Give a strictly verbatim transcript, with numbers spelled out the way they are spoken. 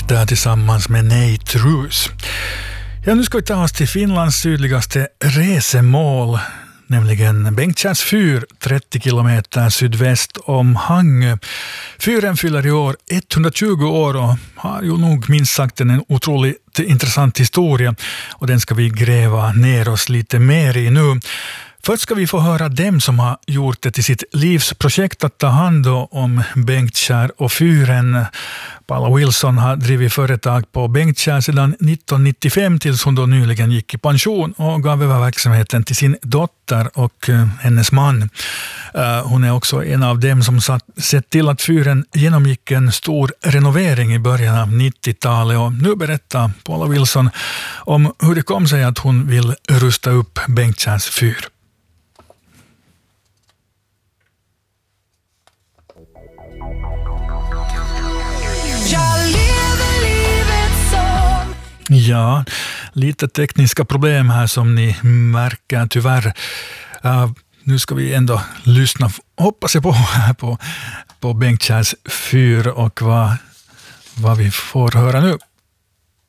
där tillsammans med Nate Ruess. Ja, nu ska vi ta oss till Finlands sydligaste resemål, nämligen Bengtskärs fyr, trettio kilometer sydväst om Hangö. Fyren fyller i år etthundratjugo år och har ju nog minst sagt en otroligt intressant historia, och den ska vi gräva ner oss lite mer i nu. Först ska vi få höra dem som har gjort det till sitt livsprojekt att ta hand om Bengtskär och fyren. Paula Wilson har drivit företag på Bengtskär sedan nittonhundranittiofem tills hon då nyligen gick i pension och gav över verksamheten till sin dotter och hennes man. Hon är också en av dem som sett till att fyren genomgick en stor renovering i början av nittiotalet, och nu berättar Paula Wilson om hur det kom sig att hon vill rusta upp Bengtskärs fyr. Ja, lite tekniska problem här som ni märker tyvärr. Uh, nu ska vi ändå lyssna, hoppas jag på, här på, på Bengtskärs fyr och vad, vad vi får höra nu.